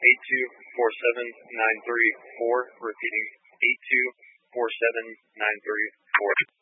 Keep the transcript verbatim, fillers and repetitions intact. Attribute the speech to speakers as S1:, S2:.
S1: eight two four seven nine three four. Repeating, eight two four seven nine three four.